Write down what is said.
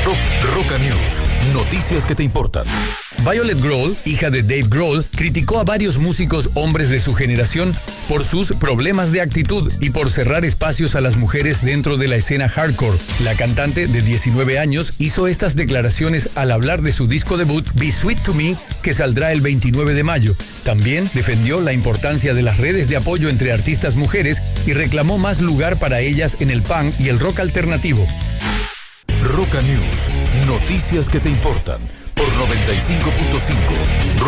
Roca News, noticias que te importan. Violet Grohl, hija de Dave Grohl, criticó a varios músicos hombres de su generación por sus problemas de actitud y por cerrar espacios a las mujeres dentro de la escena hardcore. La cantante de 19 años hizo estas declaraciones al hablar de su disco debut Be Sweet to Me, que saldrá el 29 de mayo. También defendió la importancia de las redes de apoyo entre artistas mujeres y reclamó más lugar para ellas en el punk y el rock alternativo. Roca News, noticias que te importan por 95.5.